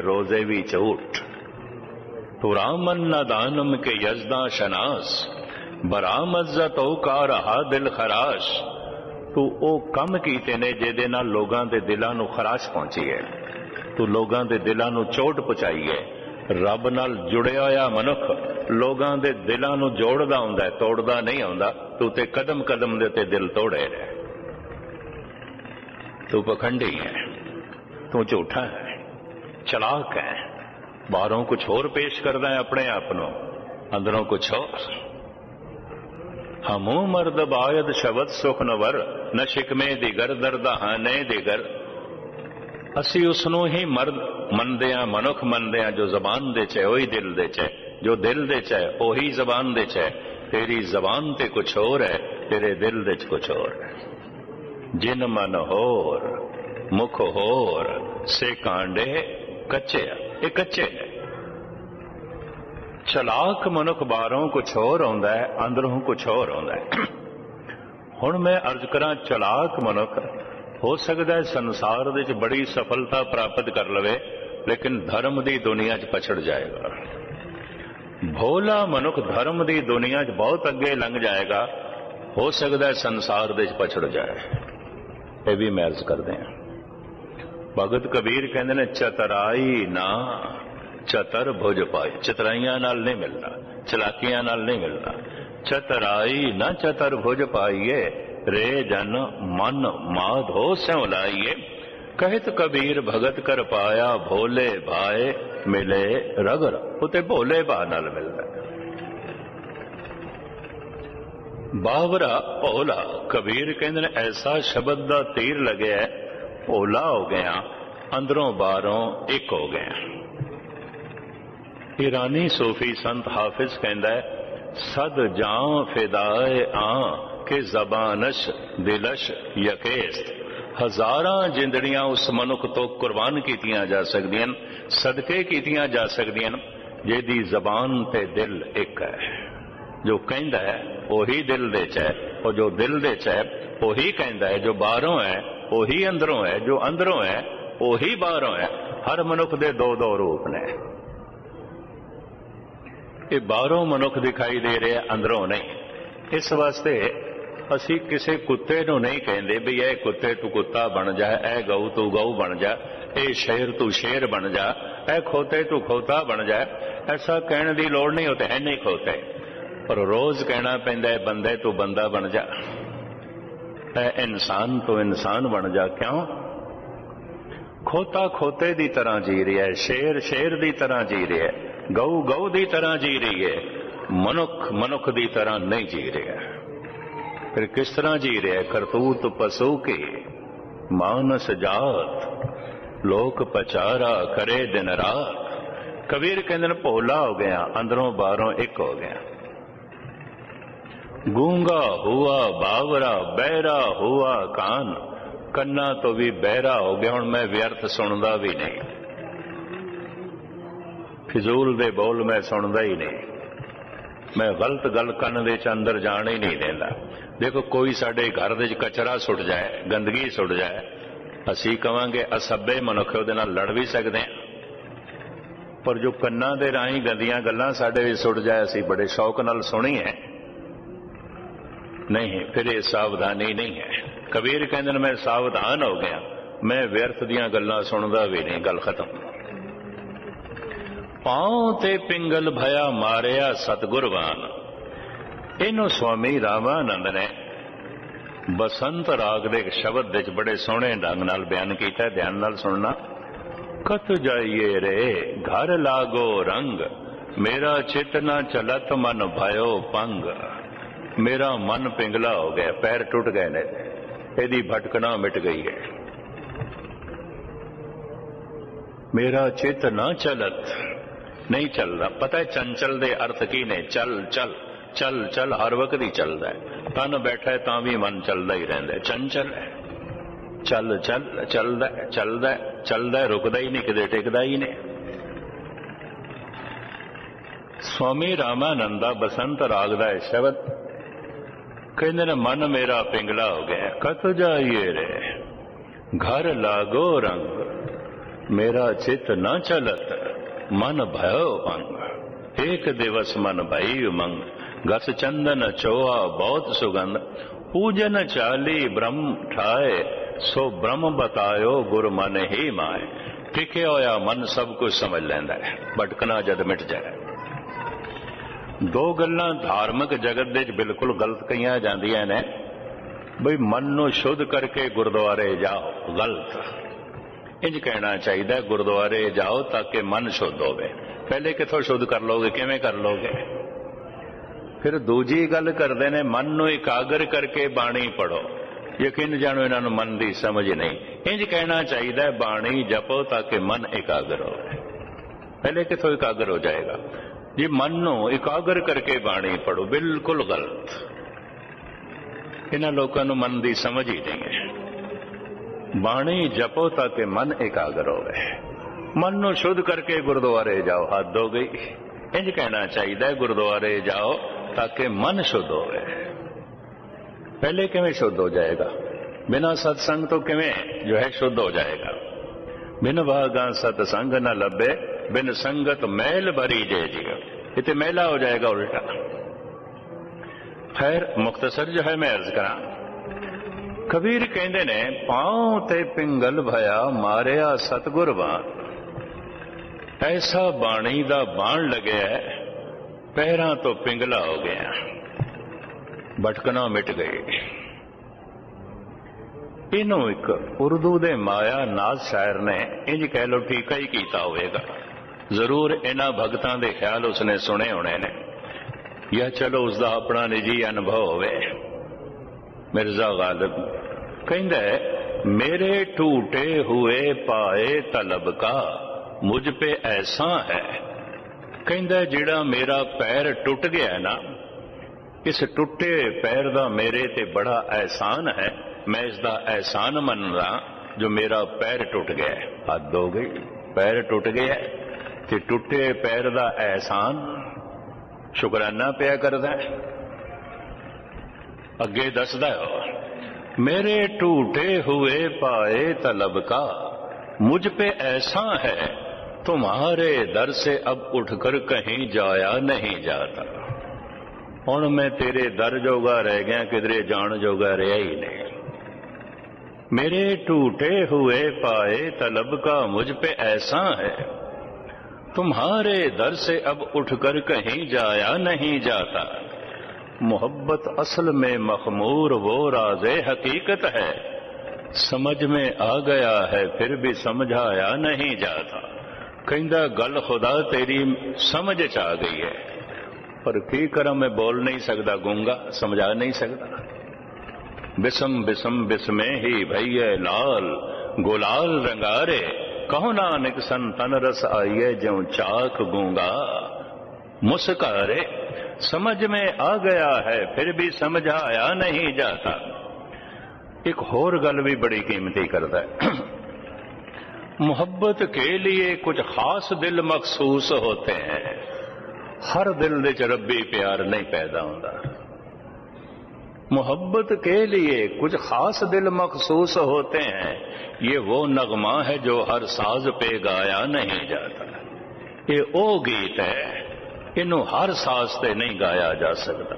रोजे भी झूठ। तू रामन न दानम के यजदा शनास, बरामज्जत ओ का रहा दिल खराश। तू ओ कम कीते ने जिहदे नाल लोगां दे दिलां नूं खराश पहुंची है, तू लोगां दे दिलां नूं चोट पहुंचाई है। रब नाल जुड़िया होया मनुख लोगां दे दिलां नूं जोड़दा हुंदा है, तोड़दा नहीं आउंदा। तू ते कदम कदम दे ते दिल तोड़े है। तू पखंडी है, तू झूठा है, चलाक है, बाहरों कुछ होर पेश करदा है अपने आप नूं, अंदरों कुछ होर। हमू मर्द बायद शबद सुख नवर, न शिकमे दिगर दर्दा हाने दिगर। असी उसनों ही मर्द मनदे आ, मनुख मनदे आ जो जबान दे च ओही दिल दे च, जो दिल दे च ओही जबान दे च। तेरी जबान ते कुछ होर है, तेरे दिल दे च कुछ होर है। जिन मन होर मुख होर से कांडे कच्चे, ये कच्चे है। चलाक मनुख बाहरों कुछ होर आउंदा है, अंदरों कुछ होर आउंदा है। हुण मैं अर्ज करा, चलाक मनुख हो सकता है संसार दे च बड़ी सफलता प्राप्त कर लवे, लेकिन धर्म दी दुनिया च पछड़ जाएगा। भोला मनुख धर्म दी दुनिया च बहुत अगे लंघ जाएगा, हो सकता है संसार दे च पछड़ जाए। ये भी मैं अर्ज करदे हां। भगत कबीर कहंदे ने, चतराई ना चतर भुज पाई। चतराइयां नाल नहीं मिलना, चलाकियां नाल नहीं मिलना। चतराई न चतर भुज पाइए, रे जन मन माधो स्यों लाइए। कहत कबीर भगत कर पाया, भोले भाए मिले रगर। उते भोले भा नाल मिलदा। बावरा भोला, कबीर कहंदे ने ऐसा शब्द दा तीर लगे है, भोला हो गया, अंदरों बाहरों एक हो गया। ईरानी सूफी संत हाफिज कहंदा है, सद जां फिदाए आं के जबानश दिलश यकेस्त। हजारां जिंदड़ियां उस मनुख तो कुर्बान कीतियां जा सकदियां, सदके कीतियां जा सकदियां जिहदी जबान ते दिल एक है। जो कहंदा है वही दिल दे च है, और जो दिल दे च है वही कहंदा है। जो बाहरों है वही अंदरों है, जो अंदरों है वही बाहरों है। हर मनुख दे दो दो रूप ने। ये बाहरों मनुख दिखाई दे रहे, अंदरों नहीं। इस वास्ते असी किसी कुत्ते नूं नहीं कहंदे भी ए कुत्ते तू कुत्ता बन जा, ए गऊ तू गऊ बन जा, ए शेर तू शेर बन जा, ए खोते तू खोता बन जा। ऐसा कहने की लोड़ नहीं, होते है नहीं खोते, पर रोज कहना पैंदा है बंदे तू बंदा बन जा, ए इंसान तू इंसान बन जा। क्यों? खोता खोते की तरह जी रहा है, शेर शेर की तरह जी रहा है, गऊ गऊ की तरह जी रही है, मनुख मनुख की तरह नहीं जी रहा। फिर किस तरह जी रहा है? करतूत पशु की मानस जात, लोक पचारा करे दिन रात। कबीर कहते हैं भोला हो गया, अंदरों बाहरों एक हो गया। गूंगा हुआ बावरा, बहरा हुआ कान, कन्ना तो भी बहरा हो गया। हुण मैं व्यर्थ सुनदा भी नहीं, फिजूल दे बोल मैं सुनदा ही नहीं, मैं गलत गल कन दे अंदर जान ही नहीं देंदा। देखो कोई साडे घर दे कचरा सुट जाए, गंदगी सुट जाए, असी कहांगे असभ्य मनुख उहदे नाल लड़ भी सकते हैं, पर जो कन्ना दे राही गंदियां गल्लां साडे विच सुट जाए असी बड़े शौक नाल सुनी है नहीं, फिर ये सावधानी नहीं है। कबीर कहंदे ने मैं सावधान हो गया, मैं व्यर्थ दियां गल्लां सुनदा भी नहीं। गल खत्म। पांव ते पिंगल भया मारिया सतगुरवान। इनू स्वामी रामानंद ने बसंत राग दे शब्द विच बड़े सोहणे ढंग नाल बयान कीता है, ध्यान नाल सुनना। कत जाइए रे घर लागो रंग, मेरा चित न चलत मन भयो पंग। मेरा मन पिंगला हो गया, पैर टुट गए ने, एदी भटकना मिट गई है। मेरा चित न चलत, नहीं चल रहा। पता है चंचल दे अर्थ की ने? चल चल चल चल हर वक्त ही चलता है। तन बैठा है तां भी मन चलता ही रहता है, चंचल है। चल चल चलता है, चलता है, चलता है, रुकता ही नहीं, किते टिकता ही नहीं। स्वामी रामानंदा बसंत राग दा शब्द कहते ने मन मेरा पिंगला हो गया। कत जाइए रे घर लागो रंग, मेरा चित न चलत मन भयो भंग, एक दिवस मन भई उमंग। घस चंदन चोआ बहुत सुगंध, पूजन चाली ब्रह्म ठाए, सो ब्रह्म बतायो गुर मन ही माए। टिके होया मन सब कुछ समझ लैंदा है, भटकना जद मिट जाए। दो गल्लां धार्मिक जगत दे बिल्कुल गलत कहीਆਂ ਜਾਂਦੀਆਂ ਨੇ, ਬਈ ਮਨ ਨੂੰ ਸ਼ੁੱਧ ਕਰਕੇ ਗੁਰਦੁਆਰੇ ਜਾਓ, ਗਲਤ। ਇੰਜ ਕਹਿਣਾ ਚਾਹੀਦਾ ਗੁਰਦੁਆਰੇ ਜਾਓ ਤਾਂ ਕਿ ਮਨ ਸ਼ੁੱਧ ਹੋਵੇ। ਪਹਿਲੇ ਕਿੱਥੋਂ ਸ਼ੁੱਧ ਕਰ ਲੋਗੇ, ਕਿਵੇਂ ਕਰ ਲੋਗੇ? ਫਿਰ ਦੂਜੀ ਗੱਲ ਕਰਦੇ ਨੇ ਮਨ ਨੂੰ ਇਕਾਗਰ ਕਰਕੇ ਬਾਣੀ ਪੜੋ। ਯਕੀਨ ਜਾਣੋ ਇਹਨਾਂ ਨੂੰ ਮਨ ਦੀ ਸਮਝ ਨਹੀਂ। ਇੰਜ ਕਹਿਣਾ ਚਾਹੀਦਾ ਬਾਣੀ ਜਪੋ ਤਾਂ ਕਿ ਮਨ ਇਕਾਗਰ ਹੋਵੇ। ਪਹਿਲੇ ਕਿੱਥੋਂ ਇਕਾਗਰ ਹੋ ਜਾਏਗਾ? ਜੇ ਮਨ ਨੂੰ ਇਕਾਗਰ ਕਰਕੇ ਬਾਣੀ ਪੜੋ, ਬਿਲਕੁਲ ਗਲਤ। ਇਹਨਾਂ ਲੋਕਾਂ ਨੂੰ ਮਨ ਦੀ ਸਮਝ ਹੀ ਨਹੀਂ ਹੈ। ਬਾਣੀ ਜਪੋ ਤਾਂ ਕਿ ਮਨ ਇਕਾਗਰ ਹੋਵੇ। ਮਨ ਨੂੰ ਸ਼ੁੱਧ ਕਰਕੇ ਗੁਰਦੁਆਰੇ ਜਾਓ, ਹੱਦ ਹੋ ਗਈ। ਇੰਜ ਕਹਿਣਾ ਚਾਹੀਦਾ ਗੁਰਦੁਆਰੇ ਜਾਓ ਤਾਂ ਕਿ ਮਨ ਸ਼ੁੱਧ ਹੋਵੇ। ਪਹਿਲੇ ਕਿਵੇਂ ਸ਼ੁੱਧ ਹੋ ਜਾਏਗਾ? ਬਿਨਾਂ ਸਤਸੰਗ ਤੋਂ ਕਿਵੇਂ ਜੋ ਹੈ ਸ਼ੁੱਧ ਹੋ ਜਾਏਗਾ? ਬਿਨ ਭਾਗਾ ਸਤਸੰਗ न ਲੱਭੇ, ਬਿਨ ਸੰਗਤ ਮੈਲ ਭਰੀ ਜੇ ਜੀਓ। इतने मैला हो जाएगा उल्टा। खैर मुख्तसर जो है मैं अर्ज करा, कबीर कहते ने पांव ते पिंगल भया मारिया सतगुर बाण। ऐसा बाणी दा बाण लगे पैरां तो पिंगला हो गया, भटकना मिट गई। इनू एक उर्दू दे माया नाज शायर ने इंज कह लो ठीका ही कीता होएगा। जरूर इन्हां भगतां दे ख्याल उसने सुने होने ने, या चलो उसका अपना निजी अनुभव होवे। मिर्जा गालिब कहंदा है, मेरे टूटे हुए पाए तलब का मुझ पे ऐसा है। कहंदा जिहड़ा मेरा पैर टुट गया ना, इस टुटे पैर दा मेरे ते बड़ा एहसान है। मैं इसका एहसान मनदा जो मेरा पैर टुट गया। हद हो गई, पैर टुट गया ते टुटे पैर दा एहसान शुकराना पिया करदा है। अगे दसदा है, मेरे टूटे हुए पाए तलब का मुझ पे ऐसा है, तुम्हारे दर से अब उठकर कहीं जाया नहीं जाता। हुण मैं तेरे दर जोगा रह गया, किधरे जान जोगा रहा ही नहीं। मेरे टूटे हुए पाए तलब का मुझ पे ऐसा है, तुम्हारे दर से अब उठकर कहीं जाया नहीं जाता। मोहब्बत असल में मखमूर वो राज़े हकीकत है, समझ में आ गया है फिर भी समझाया नहीं जाता। कहंदा गल खुदा तेरी समझ च आ गई है, पर की करा मैं बोल नहीं सकता, गूंगा, समझा नहीं सकता। बिसम बिसम बिस्मे ही भैया लाल गुलाल रंगारे, कहो नानक सन तन रस आइए ज्यों चाक गूंगा मुस्कारे। समझ में आ गया है फिर भी समझाया नहीं जाता। एक होर गल भी बड़ी कीमती करता है, मोहब्बत के लिए कुछ खास दिल मखसूस होते हैं। हर दिल दे च रब्बी प्यार नहीं पैदा होता। मोहब्बत के लिए कुछ खास दिल मखसूस होते हैं, ये वो नगमा है जो हर साज पे गाया नहीं जाता। ये ओ गीत है, इनू हर साज से नहीं गाया जा सकता।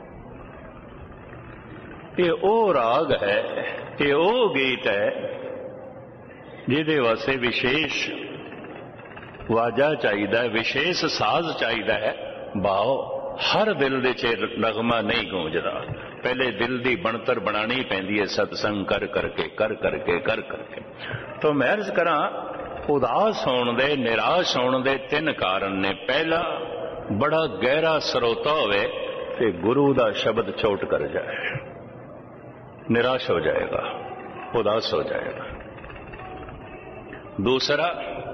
ये ओ राग है, ये ओ गीत है जिहदे वास्ते विशेष वाजा चाहिए, विशेष साज चाहिए है। भाव हर दिल दे च नगमा नहीं गूंजदा। पहले दिल की बनतर बनानी पैंदी है, सत्संग कर करके कर करके कर करके। तो मैं अर्ज करा, उदास होने दे, निराश होने दे तीन कारण ने। पहला, बड़ा गहरा सरोता होवे ते गुरु दा शब्द चोट कर जाए, निराश हो जाएगा, उदास हो जाएगा। दूसरा,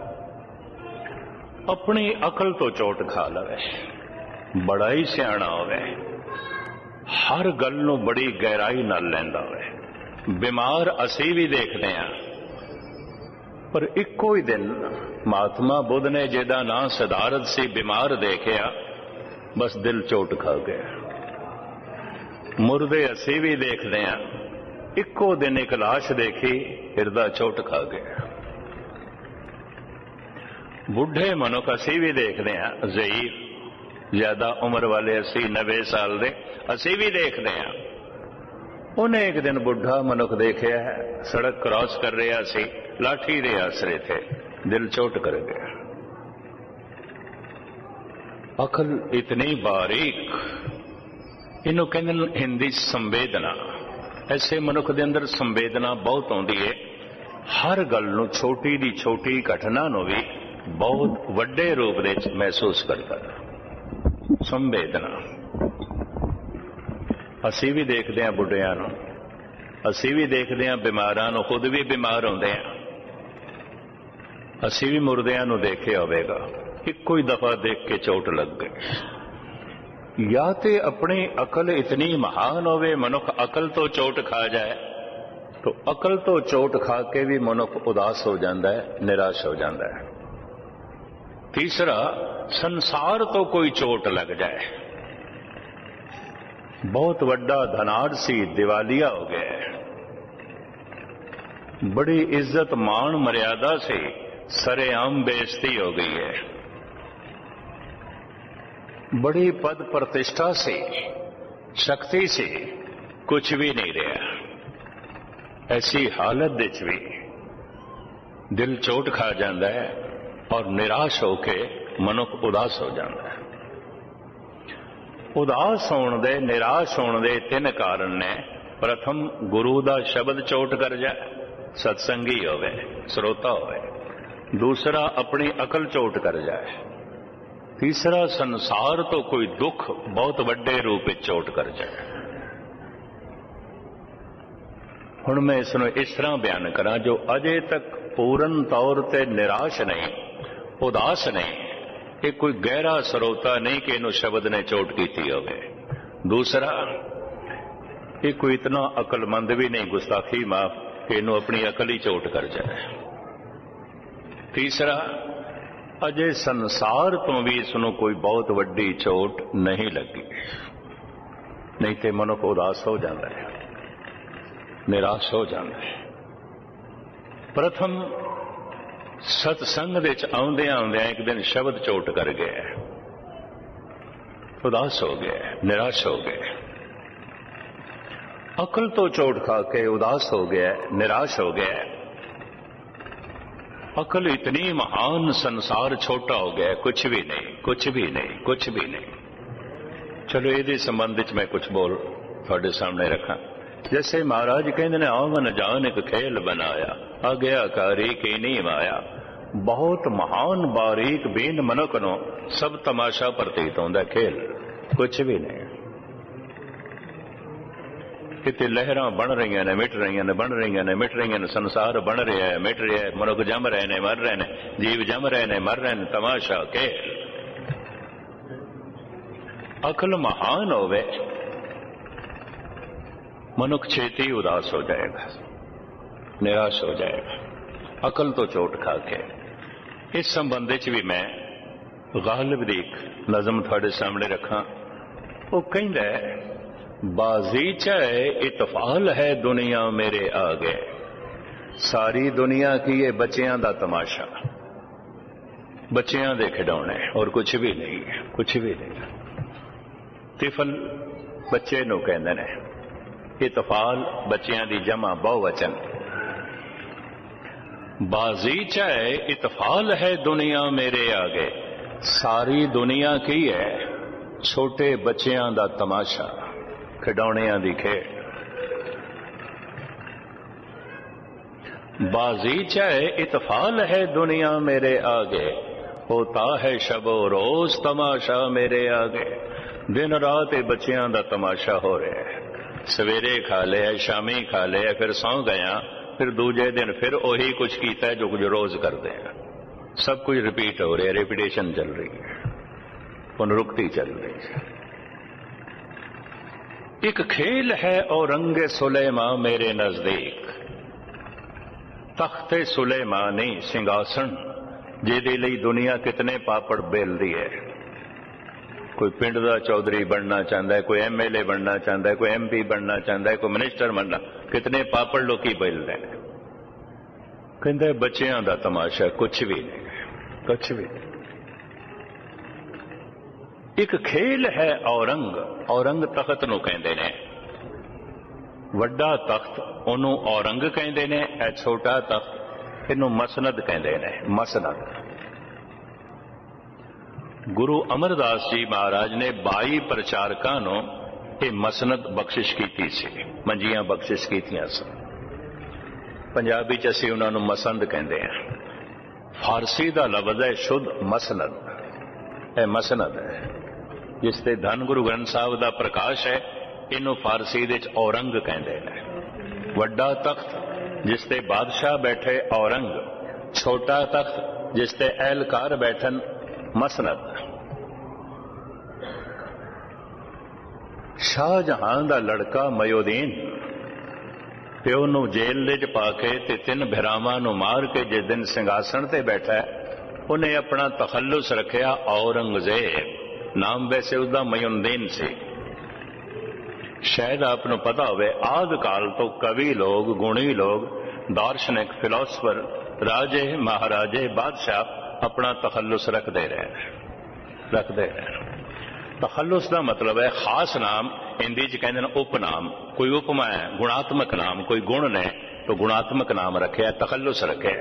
अपनी अकल तो चोट खा लवे, बड़ा ही सियाणा होवे, हर गल नूं बड़ी गहराई नाल लैंदा होवे। बीमार असी भी देखते हैं, पर इक्को ही दिन महात्मा बुद्ध ने जिहदा नाम सिद्धार्थ सी बीमार देखिया, बस दिल चोट खा गया। मुर्दे असी भी देखते हैं, इक्को दिन एक लाश देखी, हिरदा चोट खा गया। ਬੁੱਢੇ ਮਨੁੱਖ ਅਸੀਂ ਵੀ ਦੇਖਦੇ ਹਾਂ, ਜ਼ਈਫ ਜ਼ਿਆਦਾ ਉਮਰ ਵਾਲੇ 80-90 ਸਾਲ ਦੇ ਅਸੀਂ ਵੀ ਦੇਖਦੇ ਹਾਂ। ਉਹਨੇ ਇੱਕ ਦਿਨ ਬੁੱਢਾ ਮਨੁੱਖ ਦੇਖਿਆ ਹੈ, ਸੜਕ ਕ੍ਰਾਸ ਕਰ ਰਿਹਾ ਸੀ, ਲਾਠੀ ਦੇ ਆਸਰੇ ਥੇ, ਦਿਲ ਚੋਟ ਕਰ ਗਿਆ। ਅਕਲ ਇਤਨੀ ਬਾਰੀਕ, ਇਹਨੂੰ ਕਹਿੰਦੇ ਹਿੰਦੀ ਸੰਵੇਦਨਾ। ਐਸੇ ਮਨੁੱਖ ਦੇ ਅੰਦਰ ਸੰਵੇਦਨਾ ਬਹੁਤ ਆਉਂਦੀ ਹੈ, ਹਰ ਗੱਲ ਨੂੰ, ਛੋਟੀ ਦੀ ਛੋਟੀ ਘਟਨਾ ਨੂੰ ਵੀ ਬਹੁਤ ਵੱਡੇ ਰੂਪ ਦੇ ਵਿੱਚ ਮਹਿਸੂਸ ਕਰਦਾ। ਸੰਵੇਦਨਾ। ਅਸੀਂ ਵੀ ਦੇਖਦੇ ਹਾਂ ਬੁੱਢਿਆਂ ਨੂੰ, ਅਸੀਂ ਵੀ ਦੇਖਦੇ ਹਾਂ ਬਿਮਾਰਾਂ ਨੂੰ, ਖੁਦ ਵੀ ਬਿਮਾਰ ਹੁੰਦੇ ਹਾਂ। ਅਸੀਂ ਵੀ ਮੁਰਦਿਆਂ ਨੂੰ ਦੇਖਿਆ ਹੋਵੇਗਾ, ਇੱਕੋ ਹੀ ਦਫਾ ਦੇਖ ਕੇ ਚੋਟ ਲੱਗ ਗਈ। ਜਾਂ ਤੇ ਆਪਣੀ ਅਕਲ ਇਤਨੀ ਮਹਾਨ ਹੋਵੇ, ਮਨੁੱਖ ਅਕਲ ਤੋਂ ਚੋਟ ਖਾ ਜਾਏ, ਤਾਂ ਅਕਲ ਤੋਂ ਚੋਟ ਖਾ ਕੇ ਵੀ ਮਨੁੱਖ ਉਦਾਸ ਹੋ ਜਾਂਦਾ ਹੈ, ਨਿਰਾਸ਼ ਹੋ ਜਾਂਦਾ ਹੈ। ਤੀਸਰਾ, ਸੰਸਾਰ ਤੋਂ ਕੋਈ ਚੋਟ ਲੱਗ ਜਾਏ, ਬਹੁਤ ਵੱਡਾ ਧਨਾੜ ਸੀ, ਦਿਵਾਲੀਆ ਹੋ ਗਿਆ, ਬੜੀ ਇੱਜ਼ਤ ਮਾਣ ਮਰਿਆਦਾ ਸੀ, ਸਰੇਆਮ ਬੇਇੱਜ਼ਤੀ ਹੋ ਗਈ ਹੈ, बड़ी पद प्रतिष्ठा से, शक्ति से, कुछ भी नहीं रहा। ऐसी हालत विच भी दिल चोट खा जाता है और निराश होके मनुख उदास हो जाता है। उदास होने दे, निराश होने दे तीन कारण ने। प्रथम, गुरु दा शब्द चोट कर जाए, सत्संगी होवे, श्रोता होवे। दूसरा, अपनी अकल चोट कर जाए। तीसरा, संसार तो कोई दुख बहुत बड़े रूप में चोट कर जाए। हुण मैं इसनूं इस तरह बयान करा, जो अजे तक पूर्ण तौर पर निराश नहीं, उदास नहीं, ये कोई गहरा सरोता नहीं कि इनू शब्द ने चोट की होवे। दूसरा, ये कोई इतना अकलमंद भी नहीं, गुस्ताखी माफ, कि इनू अपनी अकल ही चोट कर जाए। तीसरा, अजे संसार तो भी इसनों कोई बहुत वड्डी चोट नहीं लगी, नहीं तो मनुख उदास हो जाता है, निराश हो जाता है। प्रथम, सत्संग दे आउंदियां आउंदियां एक दिन शब्द चोट कर गया, उदास हो गया, निराश हो गया। अकल तो चोट खा के उदास हो गया, निराश हो गया। अकल इतनी महान, संसार छोटा हो गया, कुछ भी नहीं, कुछ भी नहीं, कुछ भी नहीं। चलो ये संबंध मैं कुछ बोल थोड़े सामने रखा। जैसे महाराज कहते ने, आवन जान एक खेल बनाया, आज्ञाकारी की नहीं माया। बहुत महान बारीक बीन मनुख नो सब तमाशा प्रतीत होता, खेल कुछ भी नहीं। कितने लहरां बन रही ने, मिट रही ने, बन रही ने, मिट रही ने, संसार बन रहा है, मिट रहा है, मनुख जम रहे ने, मर रहे ने, जीव जम रहे ने, मर रहे ने, तमाशा के। अकल महान होवे, मनुख छेती उदास हो जाएगा, निराश हो जाएगा, अकल तो चोट खा के। इस संबंध भी मैं गालिब दी नज़म थोड़े सामने रखा। वो कहता है, बाजीचा इतफाल है दुनिया मेरे आगे, सारी दुनिया की ये बच्चियां दा तमाशा, बच्चियां दे खिडौने और कुछ भी नहीं है, कुछ भी नहीं। तिफल बच्चे नूं कहंदे ने, इतफाल बच्चियां दी जमा बहुवचन। बाजीचा इतफाल है दुनिया मेरे आगे, सारी दुनिया की है छोटे बच्चियां दा तमाशा, खिडौनियां दी खेड। बाजीचा इतफाल है दुनिया मेरे आगे, होता है शबो रोज तमाशा मेरे आगे। दिन रात बच्चियां दा तमाशा हो रहा है, सवेरे खा लिया, शामी खा लिया, फिर सौ गया, फिर दूजे दिन फिर वही कुछ किया है जो कुछ रोज करते हैं। सब कुछ रिपीट हो रहा है, रिपीटेशन चल रही है, पुनरुक्ति चल रही है। एक खेल है औरंगे सुलेमा मेरे नजदीक, तख्ते सुलेमानी सिंहासन जिहदे लई दुनिया कितने पापड़ बेलदी है। कोई पिंड दा चौधरी बनना चाहता है, कोई MLA बनना चाहता है, कोई MP बनना चाहता है, कोई मिनिस्टर बनना, कितने पापड़ लोग बेलते हैं। कहते बच्चियां दा तमाशा कुछ भी नहीं, कुछ भी। एक खेल है औरंग, औरंग तख्त नूं कहंदे ने, वड्डा तख्त ओनू औरंग कहंदे ने, ए छोटा तख्त इनू मसनद कहंदे ने, मसनद। गुरु अमरदास जी महाराज ने 22 प्रचारकां नूं ਇਹ ਮਸਨਦ ਬਖਸ਼ਿਸ਼ ਕੀਤੀ ਸੀ, ਮੰਜੀਆਂ ਬਖਸ਼ਿਸ਼ ਕੀਤੀਆਂ ਸਨ। ਪੰਜਾਬੀ ਚ ਅਸੀਂ ਉਹਨਾਂ ਨੂੰ ਮਸੰਦ ਕਹਿੰਦੇ ਹਾਂ। ਫਾਰਸੀ ਦਾ ਲਫ਼ਜ਼ ਹੈ ਸ਼ੁੱਧ ਮਸਨਦ। ਇਹ ਮਸਨਦ ਹੈ ਜਿਸ ਤੇ ਧੰਨ ਗੁਰੂ ਗ੍ਰੰਥ ਸਾਹਿਬ ਦਾ ਪ੍ਰਕਾਸ਼ ਹੈ, ਇਹਨੂੰ ਫਾਰਸੀ ਦੇ ਚ ਔਰੰਗ ਕਹਿੰਦੇ ਨੇ। ਵੱਡਾ ਤਖਤ ਜਿਸ ਤੇ ਬਾਦਸ਼ਾਹ ਬੈਠੇ ਔਰੰਗ, ਛੋਟਾ ਤਖਤ ਜਿਸ ਤੇ ਅਹਿਲਕਾਰ ਬੈਠਣ ਮਸਨਦ। ਸ਼ਾਹਜਹਾਂ ਦਾ ਲੜਕਾ ਮਯੂਦੀਨ ਪਿਓ ਨੂੰ ਜੇਲ੍ਹ ਚ ਪਾ ਕੇ ਤੇ 3 ਭਰਾਵਾਂ ਨੂੰ ਮਾਰ ਕੇ ਜਿਸ ਦਿਨ ਸਿੰਘਾਸਣ ਤੇ ਬੈਠਾ, ਉਹਨੇ ਆਪਣਾ ਤਖੱਲੁਸ ਰੱਖਿਆ ਔਰੰਗਜ਼ੇਬ। ਨਾਮ ਵੈਸੇ ਉਹਦਾ ਮਯੂਦੀਨ ਸੀ। ਸ਼ਾਇਦ ਆਪ ਨੂੰ ਪਤਾ ਹੋਵੇ, ਆਦਿ ਕਾਲ ਤੋਂ ਕਵੀ ਲੋਕ, ਗੁਣੀ ਲੋਕ, ਦਾਰਸ਼ਨਿਕ, ਫਿਲਾਸਫਰ, ਰਾਜੇ, ਮਹਾਰਾਜੇ, ਬਾਦਸ਼ਾਹ ਆਪਣਾ ਤਖੱਲੁਸ ਰੱਖਦੇ ਰਹੇ। तखल्लुस का मतलब है खास नाम, हिंदी च कहते हैं उपनाम। कोई उपमा है, गुणात्मक नाम, कोई गुण ने तो गुणात्मक नाम रखे, तखल्लुस रखे।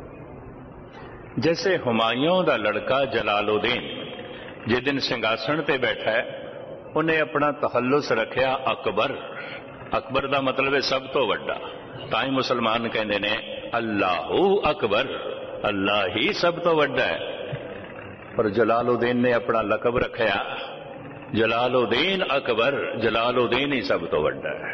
जैसे हुमायूं का लड़का जलालुद्दीन जिस दिन सिंहासन ते बैठा है, उन्हें अपना तखल्लुस रखा अकबर। अकबर का मतलब है सब तो वड्डा। ताई मुसलमान कहते हैं अल्लाहू अकबर, अल्लाह ही सब तो वड्डा है। पर जलालुद्दीन ने अपना लकब रखा जलालुद्दीन अकबर, जलालुद्दीन ही सब तो वड्डा है।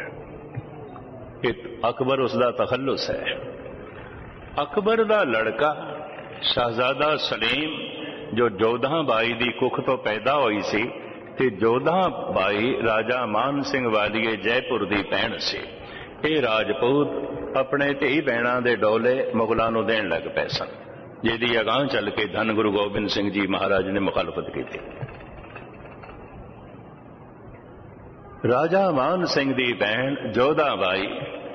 अकबर उसका तखल्लुस है। अकबर का लड़का शहजादा सलीम जो जोधा बाई की कुख तो पैदा हुई सी, ते जोधा बाई राजा मान सिंह वालीए जयपुर की भैन सी। ये राजपूत अपने धी भैणों के डोले मुगलों को देन लग पे सन, जिहदी अगांह चल के धन गुरु गोबिंद सिंह जी महाराज ने मुखालफत की थी। राजा मान सिंह दी भैन जोधा बाई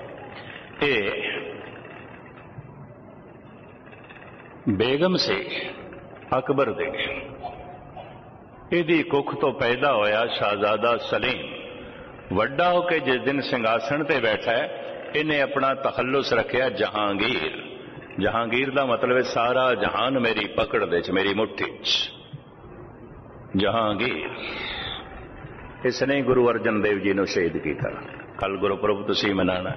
बेगम से अकबर दे, इहदी कुख तो पैदा होया शहजादा सलीम। वड्डा होके जिस दिन सिंहासन ते बैठा है, इन्हें अपना तखल्लुस रखिया जहांगीर। जहांगीर का मतलब है सारा जहान मेरी पकड़ दे, मेरी मुट्ठी च। जहांगीर इसने गुरु अर्जन देव जी ने शहीद किया। कल गुरपुरब तुसीं मनाना।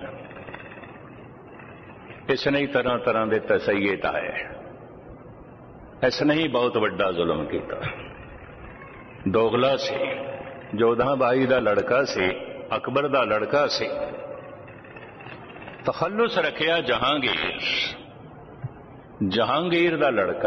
इसने ही तरह तरह के तसैये ढाए। इसने ही बहुत बड़ा जुल्म किया। दोगला सी, जोधा बाई का लड़का सी, अकबर का लड़का सी। तखल्लुस रखिया जहांगीर, जहांगीर का लड़का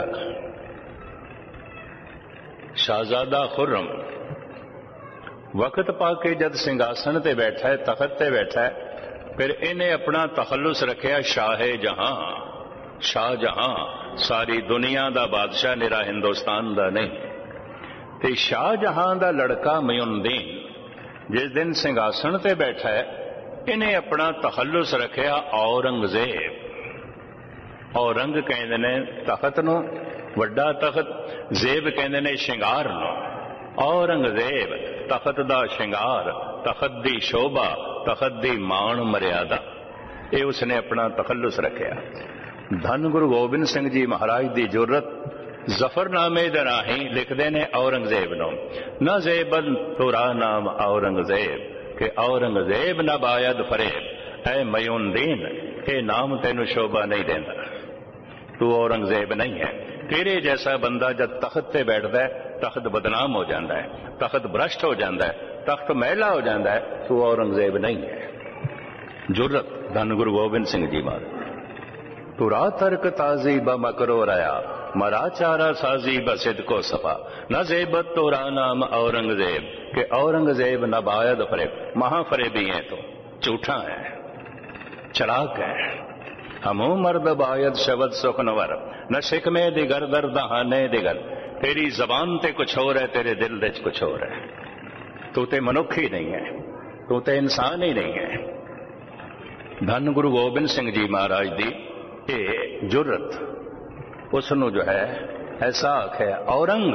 शहजादा खुर्रम वक्त पाके जद सिंहासन ते बैठा है, तखत ते बैठा है, फिर इन्हें अपना तखल्लुस रखिया शाहे जहां, शाहजहां। सारी दुनिया का बादशाह, निरा हिंदुस्तान का नहीं। ते शाहजहां का लड़का मयूदीन जिस दिन सिंहासन ते बैठा है, इन्हें अपना तखल्लुस रखिया औरंगजेब। औरंग कहते ने तखत नूं, वड्डा तखत, जेब कहते ने शिंगार नूं। औरंगजेब तखत दा शिंगार, तखत दी शोभा, तखत दी मान मर्यादा, ये उसने अपना तखल्लुस रखिया। धन गुरु गोबिंद सिंह जी महाराज की जुर्रत जफरनामे दे राही लिखते ने औरंगजेब नूं, न जेबन तुरा नाम औरंगजेब, के औरंगजेब न बायद फरेब। ऐ मयूदीन, ये नाम तेनू शोभा नहीं देता, तू औरंगजेब नहीं है। तेरे जैसा बंदा जब तख्त पे बैठता है, तख्त बदनाम हो जाता है, तख्त भ्रष्ट हो जाता है, तख्त मैला हो जाता है, तू औरंगजेब नहीं है। जुर्रत धन गुरु गोबिंद सिंह जी महाराज। तुरा तर्क ताजी ब मकरो रया, मरा चारा साजी ब सिद्को सफा, न जेबत तोरा नाम औरंगजेब, के औरंगजेब न बायद फरेब। महाफरेबी है, तो झूठा है, चलाक है। हमू मर्द बायद शब्द सुखनवर, न शिकमे दिगर दर दहाने दिगर। तेरी जबान ते कुछ और है, तेरे दिल दे कुछ और है। तू ते मनुख ही नहीं है, तू ते इंसान ही नहीं है। धन गुरु गोबिंद सिंह जी महाराज दी ये जुर्रत उसनू जो है ऐसा आख्या औरंग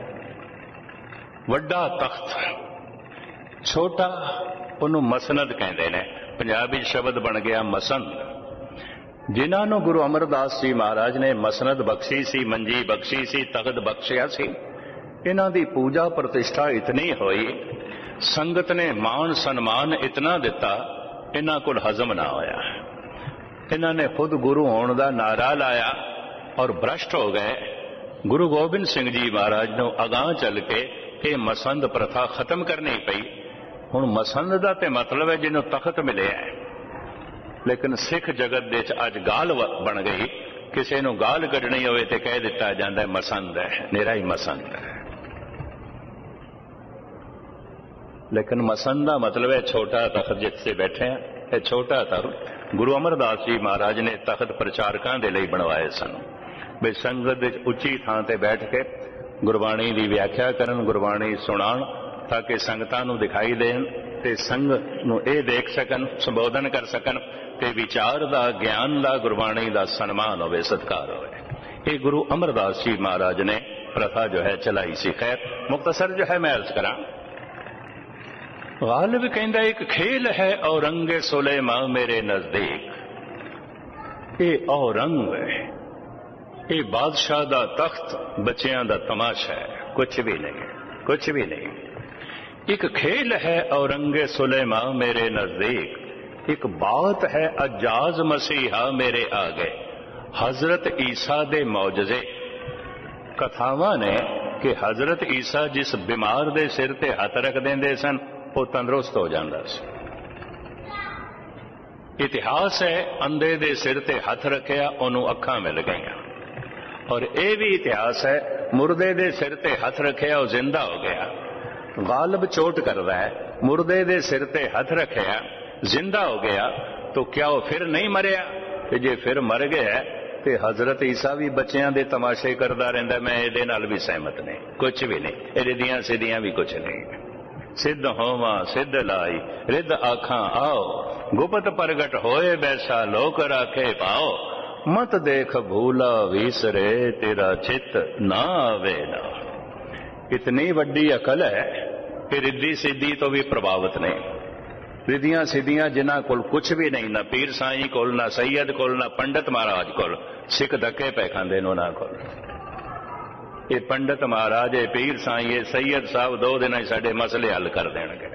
वड्डा तख्त, छोटा ਉਹਨੂੰ ਮਸਨਦ ਕਹਿੰਦੇ ਨੇ। ਪੰਜਾਬੀ ਸ਼ਬਦ ਬਣ ਗਿਆ ਮਸੰਦ। ਜਿਨ੍ਹਾਂ ਨੂੰ ਗੁਰੂ ਅਮਰਦਾਸ ਜੀ ਮਹਾਰਾਜ ਨੇ ਮਸਨਦ ਬਖਸ਼ੀ ਸੀ, ਮੰਜੀ ਬਖਸ਼ੀ ਸੀ, ਤਖਤ ਬਖਸ਼ਿਆ ਸੀ, ਇਹਨਾਂ ਦੀ ਪੂਜਾ ਪ੍ਰਤਿਸ਼ਠਾ ਇਤਨੀ ਹੋਈ, ਸੰਗਤ ਨੇ ਮਾਣ ਸਨਮਾਨ ਇਤਨਾ ਦਿੱਤਾ, ਇਹਨਾਂ ਕੋਲ ਹਜ਼ਮ ਨਾ ਹੋਇਆ। ਇਹਨਾਂ ਨੇ ਖੁਦ ਗੁਰੂ ਹੋਣ ਦਾ ਨਾਰਾ ਲਾਇਆ ਔਰ ਭ੍ਰਸ਼ਟ ਹੋ ਗਏ। ਗੁਰੂ ਗੋਬਿੰਦ ਸਿੰਘ ਜੀ ਮਹਾਰਾਜ ਨੂੰ ਅਗਾਂਹ ਚੱਲ ਕੇ ਇਹ ਮਸੰਦ ਪ੍ਰਥਾ ਖਤਮ ਕਰਨੀ ਪਈ। ਹੁਣ ਮਸੰਦ ਦਾ ਤੇ ਮਤਲਬ ਹੈ ਜਿਹਨੂੰ ਤਖਤ ਮਿਲਿਆ ਹੈ, ਲੇਕਿਨ ਸਿੱਖ ਜਗਤ ਦੇ ਵਿੱਚ ਅੱਜ ਗਾਲ ਬਣ ਗਈ। ਕਿਸੇ ਨੂੰ ਗਾਲ ਕੱਢਣੀ ਹੋਵੇ ਤੇ ਕਹਿ ਦਿੱਤਾ ਜਾਂਦਾ ਮਸੰਦ ਹੈ, ਨਿਰਾ ਹੀ ਮਸੰਦ ਹੈ। ਲੇਕਿਨ ਮਸੰਦ ਦਾ ਮਤਲਬ ਹੈ ਛੋਟਾ ਤਖਤ ਜਿੱਥੇ ਬੈਠੇ ਆ। ਇਹ ਛੋਟਾ ਤਖਤ ਗੁਰੂ ਅਮਰਦਾਸ ਜੀ ਮਹਾਰਾਜ ਨੇ ਤਖਤ ਪ੍ਰਚਾਰਕਾਂ ਦੇ ਲਈ ਬਣਵਾਏ ਸਨ, ਵੀ ਸੰਗਤ ਵਿੱਚ ਉੱਚੀ ਥਾਂ ਤੇ ਬੈਠ ਕੇ ਗੁਰਬਾਣੀ ਦੀ ਵਿਆਖਿਆ ਕਰਨ, ਗੁਰਬਾਣੀ ਸੁਣਾਉਣ, ਤਾਂ ਕਿ ਸੰਗਤਾਂ ਨੂੰ ਦਿਖਾਈ ਦੇਣ ਤੇ ਸੰਗਤ ਨੂੰ ਇਹ ਦੇਖ ਸਕਣ, ਸੰਬੋਧਨ ਕਰ ਸਕਣ ਤੇ ਵਿਚਾਰ ਦਾ, ਗਿਆਨ ਦਾ, ਗੁਰਬਾਣੀ ਦਾ ਸਨਮਾਨ ਹੋਵੇ, ਸਤਿਕਾਰ ਹੋਵੇ। ਇਹ ਗੁਰੂ ਅਮਰਦਾਸ ਜੀ ਮਹਾਰਾਜ ਨੇ ਪ੍ਰਥਾ ਜੋ ਹੈ ਚਲਾਈ ਸੀ। ਖੈਰ ਮੁਖਤਸਰ ਜੋ ਹੈ ਮੈਂ ਅਰਜ਼ ਕਰਾਂ, ਗਾਲਿਬ ਕਹਿੰਦਾ ਇੱਕ ਖੇਲ ਹੈ ਔਰੰਗੇ ਸੁਲੇਮਾ ਮੇਰੇ ਨਜ਼ਦੀਕ। ਇਹ ਔਰੰਗ ਹੈ, ਇਹ ਬਾਦਸ਼ਾਹ ਦਾ ਤਖਤ ਬੱਚਿਆਂ ਦਾ ਤਮਾਸ਼ਾ ਹੈ, ਕੁਛ ਵੀ ਨਹੀਂ, ਕੁਛ ਵੀ ਨਹੀਂ। एक खेल है औरंगे सुलेमा मेरे नजदीक, एक बात है अजाज मसीहा मेरे आगे। हजरत ईसा दे मौजजे कथावां ने कि हजरत ईसा जिस बीमार दे सिर ते हथ रख देंदे सन वो तंदुरुस्त हो जांदा सी। इतिहास है अंधे दे सिर ते हथ रखिया ओनू अखां मिल गईयां, और यह भी इतिहास है मुर्दे दे सिर ते हथ रखिया वो जिंदा हो गया। गालिब चोट कर रहा है, मुर्दे दे सिर ते हथ रखिया जिंदा हो गया, तो क्या वो फिर नहीं मरिया? ते जे फिर मर गया ते हजरत ईसा भी बच्चों के तमाशे करता रहिंदा। मैं ये नाल भी सहमत नहीं, कुछ भी नहीं। ये रिदियां सिद्धियां भी कुछ नहीं। सिद्ध होवा सिद्ध लाई रिद आखां आओ, गुप्त प्रगट होए बैसा लोक राखे पाओ। मत देख भूला विसरे तेरा चित ना आवे ना। इतनी वड्डी अकल है कि रिद्धि सिद्धि तो भी प्रभावित नहीं। रिद्धियां सिद्धियां जिन्हां कोल कुछ भी नहीं, ना पीर साईं कोल, ना सैयद कोल, ना पंडित महाराज कोल। सिख धक्के पै खांदे ने उन्हां कोल। ये पंडित महाराज, ये पीर साईं, ये सैयद साहब 2 दिन साडे मसले हल कर देणगे।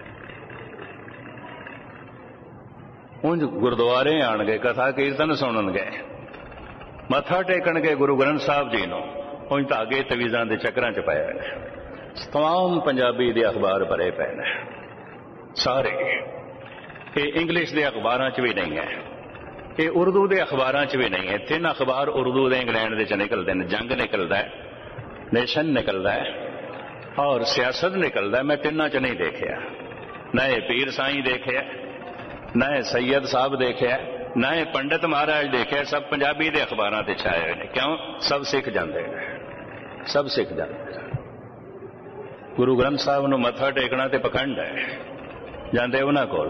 उंज गुरुद्वारे आणगे, कथा कीर्तन सुणनगे, मत्था टेकणगे गुरु ग्रंथ साहब जी नूं। उंज धागे तवीज़ां दे चक्रां च पए ने। तमाम पंजाबी दे अखबार भरे पे ने सारे। ये इंग्लिश दे अखबारां च भी नहीं है, ये उर्दू दे अखबारां च भी नहीं है। 3 अखबार उर्दू दे इंग्लैंड दे च निकलदे ने। जंग निकलदा है, नेशन निकलदा है और सियासत निकलदा है। मैं 3 च नहीं देखिया, न ये पीर साईं देखिया, न ये सैयद साहब देखिया, न ये पंडित महाराज देखिया। सब पंजाबी दे अखबारां ते छाए हुए ने। क्यों? सब सिख जांदे ने, सब सिख जाते। गुरु ग्रंथ साहब नूं मत्था टेकना ते पखंड है, जांदे उन्हां कोल।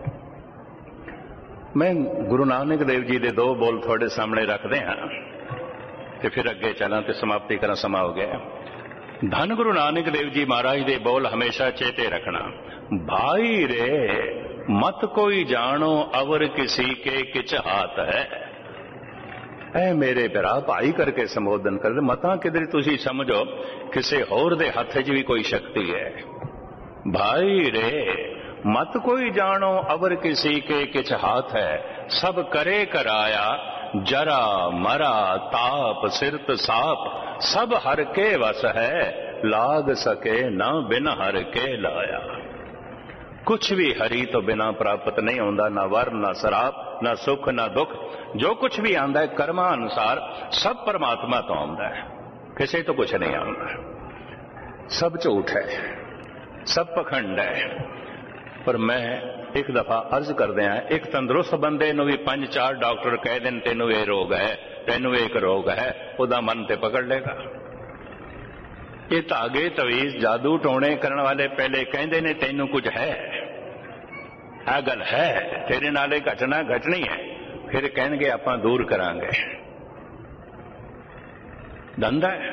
मैं गुरु नानक देव जी दे 2 बोल थोड़े सामने रखदे हां ते फिर अगे चलां ते समाप्ति करा। समा हो गया। धन गुरु नानक देव जी महाराज दे बोल हमेशा चेते रखना। भाई रे मत कोई जानो अवर किसी के किच हाथ है। ऐ मेरे भरा भाई करके संबोधन कर, मता किधर तुसी समझो किसी होर दे हथ च भी कोई शक्ति है। भाई रे मत कोई जानो अवर किसी के किछ हाथ है। सब करे कराया जरा मरा ताप सिरत साप। सब हर के वस है लाग सके ना बिन हर के लाया। कुछ भी हरि तो बिना प्राप्त नहीं होता, ना वर ना शराब ना सुख ना दुख। जो कुछ भी आंदा है कर्मा अनुसार सब परमात्मा तो आंदा है, किसी तो कुछ नहीं आंदा। सब झूठ है, सब पखंड है। पर मैं एक दफा अर्ज कर दिया, एक तंदुरुस्त बंदे नूं भी 5-4 डॉक्टर कह देन तेनू ये रोग है, तेनू एक रोग है, उदा मन ते पकड़ लेगा। ये धागे तवीज जादू टोने करने वाले पहले कहते ने तेनू कुछ है, आ गल है, तेरे नाले घटना घटनी है, फिर कहणगे आपां दूर करांगे। ਦੰਦਾ ਹੈ।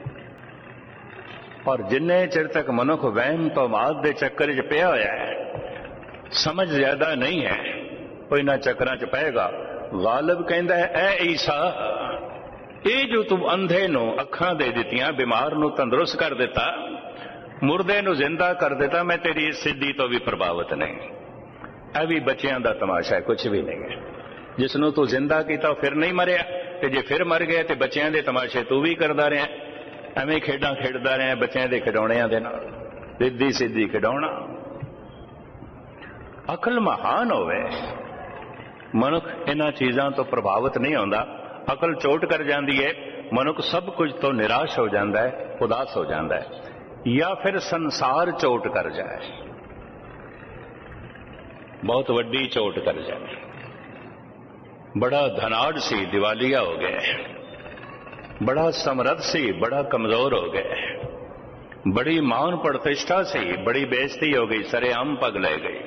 ਔਰ ਜਿੰਨੇ ਚਿਰ ਤੱਕ ਮਨੁੱਖ ਵਹਿਮ ਭਮਾਦ ਦੇ ਚੱਕਰ 'ਚ ਪਿਆ ਹੋਇਆ ਹੈ, ਸਮਝ ਜ਼ਿਆਦਾ ਨਹੀਂ ਹੈ, ਉਹ ਇਹਨਾਂ ਚੱਕਰਾਂ 'ਚ ਪਏਗਾ। ਗਾਲਿਬ ਕਹਿੰਦਾ ਹੈ, ਐ ਈਸਾ, ਇਹ ਜੋ ਤੂੰ ਅੰਧੇ ਨੂੰ ਅੱਖਾਂ ਦੇ ਦਿੱਤੀਆਂ, ਬਿਮਾਰ ਨੂੰ ਤੰਦਰੁਸਤ ਕਰ ਦਿੱਤਾ, ਮੁਰਦੇ ਨੂੰ ਜ਼ਿੰਦਾ ਕਰ ਦਿੱਤਾ, ਮੈਂ ਤੇਰੀ ਇਸ ਸਿੱਧੀ ਤੋਂ ਵੀ ਪ੍ਰਭਾਵਿਤ ਨਹੀਂ। ਇਹ ਵੀ ਬੱਚਿਆਂ ਦਾ ਤਮਾਸ਼ਾ ਹੈ, ਕੁਝ ਵੀ ਨਹੀਂ ਹੈ। ਜਿਸ ਨੂੰ ਤੂੰ ਜ਼ਿੰਦਾ ਕੀਤਾ ਉਹ ਫਿਰ ਨਹੀਂ ਮਰਿਆ, ਤੇ ਜੇ ਫਿਰ ਮਰ ਗਿਆ ਤੇ ਬੱਚਿਆਂ ਦੇ ਤਮਾਸ਼ੇ ਤੂੰ ਵੀ ਕਰਦਾ ਰਿਹਾ। ਐਵੇਂ ਖੇਡਾਂ ਖੇਡਦਾ ਰਿਹਾ ਬੱਚਿਆਂ ਦੇ ਖਿਡੌਣਿਆਂ ਦੇ ਨਾਲ, ਸਿੱਧੀ ਸਿੱਧੀ ਖਿਡੌਣਾ। ਅਕਲ ਮਹਾਨ ਹੋਵੇ, ਮਨੁੱਖ ਇਹਨਾਂ ਚੀਜ਼ਾਂ ਤੋਂ ਪ੍ਰਭਾਵਿਤ ਨਹੀਂ ਹੁੰਦਾ। ਅਕਲ ਚੋਟ ਕਰ ਜਾਂਦੀ ਹੈ, ਮਨੁੱਖ ਸਭ ਕੁਝ ਤੋਂ ਨਿਰਾਸ਼ ਹੋ ਜਾਂਦਾ ਹੈ, ਉਦਾਸ ਹੋ ਜਾਂਦਾ ਹੈ। ਜਾਂ ਫਿਰ ਸੰਸਾਰ ਚੋਟ ਕਰ ਜਾਏ, ਬਹੁਤ ਵੱਡੀ ਚੋਟ ਕਰ ਜਾਏ। ਬੜਾ ਧਨਾਢ ਸੀ, ਦਿਵਾਲੀਆ ਹੋ ਗਿਆ। ਬੜਾ ਸਮਰੱਥ ਸੀ, ਬੜਾ ਕਮਜ਼ੋਰ ਹੋ ਗਿਆ। ਬੜੀ ਮਾਨ ਪ੍ਰਤਿਸ਼ਠਾ ਸੀ, ਬੜੀ ਬੇਇੱਜ਼ਤੀ ਹੋ ਗਈ, ਸਰੇਆਮ ਪੱਗ ਲੈ ਗਈ।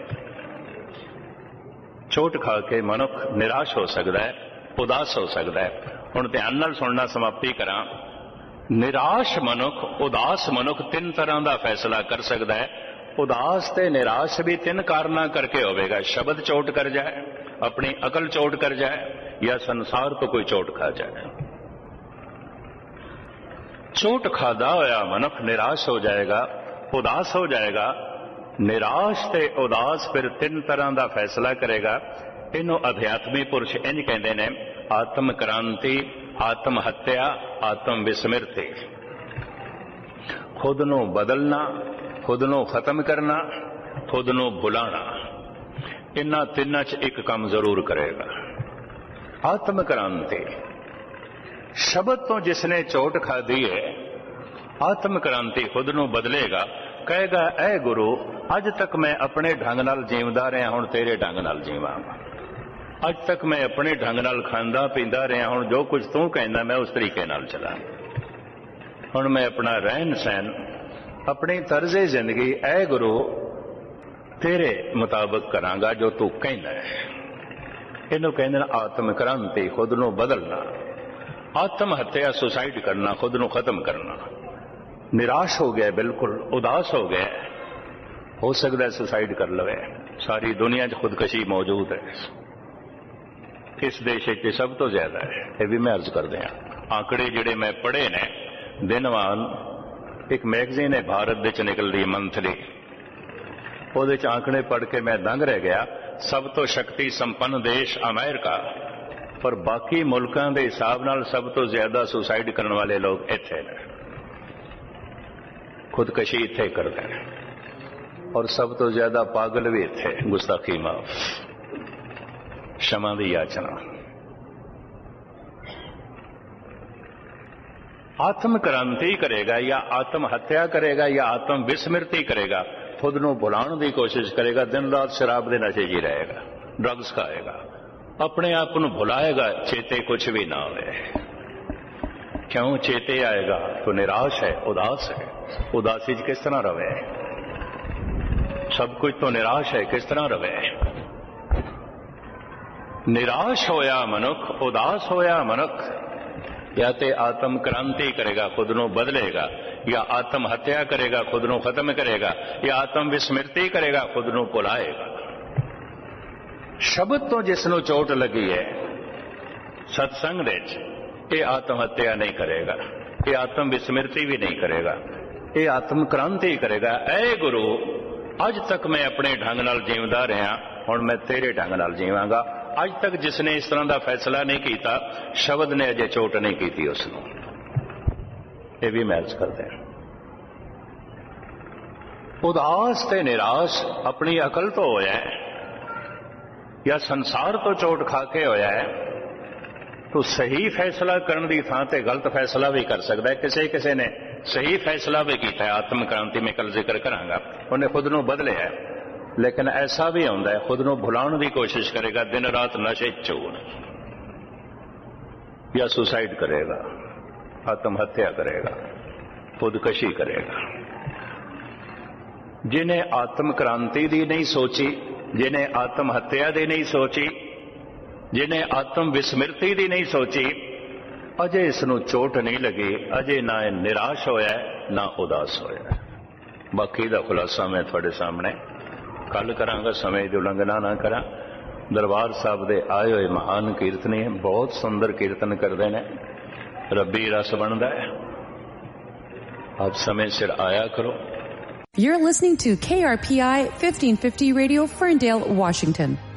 ਚੋਟ ਖਾ ਕੇ ਮਨੁੱਖ ਨਿਰਾਸ਼ ਹੋ ਸਕਦਾ ਹੈ, ਉਦਾਸ ਹੋ ਸਕਦਾ ਹੈ। ਹੁਣ ਧਿਆਨ ਨਾਲ ਸੁਣਨਾ, ਸਮਾਪਤੀ ਕਰਾਂ। ਨਿਰਾਸ਼ ਮਨੁੱਖ, ਉਦਾਸ ਮਨੁੱਖ ਤਿੰਨ ਤਰ੍ਹਾਂ ਦਾ ਫੈਸਲਾ ਕਰ ਸਕਦਾ ਹੈ। ਉਦਾਸ ਤੇ ਨਿਰਾਸ਼ ਵੀ ਤਿੰਨ ਕਾਰਨਾਂ ਕਰਕੇ ਹੋਵੇਗਾ। ਸ਼ਬਦ ਚੋਟ ਕਰ ਜਾਏ, ਆਪਣੀ ਅਕਲ ਚੋਟ ਕਰ ਜਾਏ, ਜਾਂ ਸੰਸਾਰ ਤੋਂ ਕੋਈ ਚੋਟ ਖਾ ਜਾਏ। ਚੋਟ ਖਾਦਾ ਹੋਇਆ ਮਨੁੱਖ ਨਿਰਾਸ਼ ਹੋ ਜਾਏਗਾ, ਉਦਾਸ ਹੋ ਜਾਏਗਾ। ਨਿਰਾਸ਼ ਤੇ ਉਦਾਸ ਫਿਰ ਤਿੰਨ ਤਰ੍ਹਾਂ ਦਾ ਫੈਸਲਾ ਕਰੇਗਾ। ਇਹਨੂੰ ਅਧਿਆਤਮੀ ਪੁਰਸ਼ ਇੰਝ ਕਹਿੰਦੇ ਨੇ, ਆਤਮ ਕ੍ਰਾਂਤੀ, ਆਤਮ ਹੱਤਿਆ, ਆਤਮ ਵਿਸਮ੍ਰਿਤੀ। ਖੁਦ ਨੂੰ ਬਦਲਣਾ, ਖੁਦ ਨੂੰ ਖਤਮ ਕਰਨਾ, ਖੁਦ ਨੂੰ ਭੁਲਾਣਾ। ਇਹਨਾਂ ਤਿੰਨਾਂ 'ਚ ਇੱਕ ਕੰਮ ਜ਼ਰੂਰ ਕਰੇਗਾ। ਆਤਮ ਕ੍ਰਾਂਤੀ, ਸ਼ਬਦ ਤੋਂ ਜਿਸਨੇ ਚੋਟ ਖਾਦੀ ਹੈ, ਆਤਮ ਕ੍ਰਾਂਤੀ, ਖੁਦ ਨੂੰ ਬਦਲੇਗਾ। ਕਹੇਗਾ, ਐ ਗੁਰੂ, ਅੱਜ ਤੱਕ ਮੈਂ ਆਪਣੇ ਢੰਗ ਨਾਲ ਜੀਵਦਾ ਰਿਹਾ, ਹੁਣ ਤੇਰੇ ਢੰਗ ਨਾਲ ਜੀਵਾਂ। ਅੱਜ ਤੱਕ ਮੈਂ ਆਪਣੇ ਢੰਗ ਨਾਲ ਖਾਂਦਾ ਪੀਂਦਾ ਰਿਹਾ, ਹੁਣ ਜੋ ਕੁਝ ਤੂੰ ਕਹਿੰਦਾ ਮੈਂ ਉਸ ਤਰੀਕੇ ਨਾਲ ਚਲਾਂ। ਹੁਣ ਮੈਂ ਆਪਣਾ ਰਹਿਣ ਸਹਿਣ, ਆਪਣੀ ਤਰਜ਼ੇ ਜ਼ਿੰਦਗੀ, ਐ ਗੁਰੂ, ਤੇਰੇ ਮੁਤਾਬਕ ਕਰਾਂਗਾ ਜੋ ਤੂੰ ਕਹਿੰਦਾ ਹੈ। ਇਹਨੂੰ ਕਹਿੰਦੇ ਨੇ ਆਤਮ ਕ੍ਰਾਂਤੀ, ਖੁਦ ਨੂੰ ਬਦਲਣਾ। ਆਤਮ ਹੱਤਿਆ, ਸੁਸਾਈਡ ਕਰਨਾ, ਖੁਦ ਨੂੰ ਖਤਮ ਕਰਨਾ। ਨਿਰਾਸ਼ ਹੋ ਗਿਆ, ਬਿਲਕੁਲ ਉਦਾਸ ਹੋ ਗਿਆ, ਹੋ ਸਕਦਾ ਸੁਸਾਈਡ ਕਰ ਲਵੇ। ਸਾਰੀ ਦੁਨੀਆ 'ਚ ਖੁਦਕਸ਼ੀ ਮੌਜੂਦ ਹੈ। ਇਸ ਦੇਸ਼ 'ਚ ਸਭ ਤੋਂ ਜ਼ਿਆਦਾ ਹੈ। ਇਹ ਵੀ ਮੈਂ ਅਰਜ਼ ਕਰਦੇ ਹਾਂ। ਆંકੜੇ ਜਿਹੜੇ ਮੈਂ ਪੜ੍ਹੇ ਨੇ, ਦਿਨਵਾਨ ਇੱਕ ਮੈਗਜ਼ੀਨ ਹੈ ਭਾਰਤ ਦੇ 'ਚ ਨਿਕਲਦੀ, ਮੰਥਲੀ, ਉਹਦੇ 'ਚ ਆંકੜੇ ਪੜ੍ਹ ਕੇ ਮੈਂ ਦੰਗ ਰਹਿ ਗਿਆ। ਸਭ ਤੋਂ ਸ਼ਕਤੀ ਸੰਪੰਨ ਦੇਸ਼ ਅਮਰੀਕਾ, ਪਰ ਬਾਕੀ ਮੁਲਕਾਂ ਦੇ ਹਿਸਾਬ ਨਾਲ ਸਭ ਤੋਂ ਜ਼ਿਆਦਾ ਸੁਸਾਈਡ ਕਰਨ ਵਾਲੇ ਲੋਕ ਇੱਥੇ ਨੇ। ਖੁਦਕਸ਼ੀ ਇੱਥੇ ਕਰਦੇ ਨੇ, ਔਰ ਸਭ ਤੋਂ ਜ਼ਿਆਦਾ ਪਾਗਲ ਵੀ ਇੱਥੇ। ਗੁਸਤਾਖੀ ਮਾਫ, क्षमा ਦੀ याचना। आत्म क्रांति करेगा या आत्म हत्या करेगा या आत्म विस्मृति करेगा, खुद ਨੂੰ ਭੁਲਾਉਣ ਦੀ ਕੋਸ਼ਿਸ਼ ਕਰੇਗਾ। ਦਿਨ ਰਾਤ ਸ਼ਰਾਬ ਦੇ ਨਸ਼ੇ 'ਚ ਹੀ ਰਹੇਗਾ, ਡਰੱਗਸ ਖਾਏਗਾ, ਆਪਣੇ ਆਪ ਨੂੰ ਭੁਲਾਏਗਾ, ਚੇਤੇ ਕੁਝ ਵੀ ਨਾ ਹੋਵੇ। क्यों चेते आएगा तो निराश है, उदास है। उदासी 'ਚ किस तरह रवे? सब कुछ तो निराश है, किस तरह रवे? निराश होया मनुख, उदास होया मनुख, या ते आत्म क्रांति करेगा, खुद ਨੂੰ बदलेगा, या आत्म हत्या करेगा, खुद ਨੂੰ खत्म करेगा, या आत्म विस्मृति करेगा, खुद ਨੂੰ ਭੁਲਾਏਗਾ। शब्द तो जिस ਨੂੰ चोट लगी है सत्संग ਦੇ 'ਚ, ਇਹ ਆਤਮ ਹੱਤਿਆ ਨਹੀਂ ਕਰੇਗਾ, ਇਹ ਆਤਮ ਵਿਸਮ੍ਰਿਤੀ ਵੀ ਨਹੀਂ ਕਰੇਗਾ, ਇਹ ਆਤਮ ਕ੍ਰਾਂਤੀ ਕਰੇਗਾ। ਐ ਗੁਰੂ, ਅੱਜ ਤੱਕ ਮੈਂ ਆਪਣੇ ਢੰਗ ਨਾਲ ਜੀਵਦਾ ਰਿਹਾ, ਹੁਣ ਮੈਂ ਤੇਰੇ ਢੰਗ ਨਾਲ ਜੀਵਾਂਗਾ। ਅੱਜ ਤੱਕ ਜਿਸ ਨੇ ਇਸ ਤਰ੍ਹਾਂ ਦਾ ਫੈਸਲਾ ਨਹੀਂ ਕੀਤਾ, ਸ਼ਬਦ ਨੇ ਅਜੇ ਚੋਟ ਨਹੀਂ ਕੀਤੀ ਉਸ ਨੂੰ। ਇਹ ਵੀ ਮੈਂ ਅਰਜ਼ ਕਰਦਾ ਹਾਂ। ਉਦਾਸ ਤੇ ਨਿਰਾਸ਼ ਆਪਣੀ ਅਕਲ ਤੋਂ ਹੋਇਆ ਜਾਂ ਸੰਸਾਰ ਤੋਂ ਚੋਟ ਖਾ ਕੇ ਹੋਇਆ ਹੈ, तो सही फैसला करने की थां ते गलत फैसला भी कर सकता है। किसी किसी ने सही फैसला भी किया है, आत्म क्रांति में कल जिक्र करांगा, उन्हें खुद नूं बदलिया है। लेकिन ऐसा भी होंदा है, खुद नूं भुलाउण की कोशिश करेगा, दिन रात नशे चूर, या सुसाइड करेगा, आत्म हत्या करेगा, खुदकशी करेगा। जिन्हें आत्म क्रांति की नहीं सोची, जिन्हें आत्म हत्या की नहीं सोची, जिन्हें आत्म विस्मृति की नहीं सोची, ਅਜੇ ਇਸ ਨੂੰ ਚੋਟ ਨਹੀਂ ਲੱਗੀ, ਅਜੇ ਨਾ ਇਹ ਨਿਰਾਸ਼ ਹੋਇਆ ਨਾ ਉਦਾਸ ਹੋਇਆ। ਬਾਕੀ ਦਾ ਖੁਲਾਸਾ ਮੈਂ ਤੁਹਾਡੇ ਸਾਹਮਣੇ ਕੱਲ ਕਰਾਂਗਾ, ਸਮੇਂ ਦੀ ਉਲੰਘਣਾ ਨਾ ਕਰਾਂ। ਦਰਬਾਰ ਸਾਹਿਬ ਦੇ ਆਏ ਹੋਏ ਮਹਾਨ ਕੀਰਤਨੀ ਬਹੁਤ ਸੁੰਦਰ ਕੀਰਤਨ ਕਰਦੇ ਨੇ, ਰੱਬੀ ਰਸ ਬਣਦਾ ਹੈ। ਆਪ ਸਮੇਂ ਸਿਰ ਆਇਆ ਕਰੋ। You're listening to KRPI 1550 Radio, Ferndale, Washington.